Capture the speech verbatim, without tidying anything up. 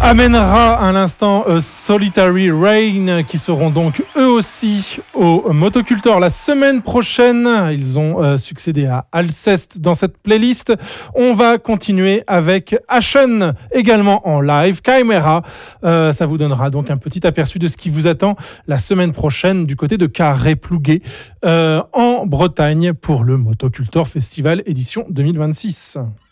amènera à l'instant euh, Solitary Rain qui seront donc eux aussi au Motocultor la semaine prochaine. Ils ont euh, succédé à Alceste dans cette playlist. On va continuer avec Ashen également en live. Chimera, euh, ça vous donnera donc un petit aperçu de ce qui vous attend la semaine prochaine du côté de Carré-Plouguer euh, en Bretagne pour le Motocultor Festival édition deux mille vingt-six.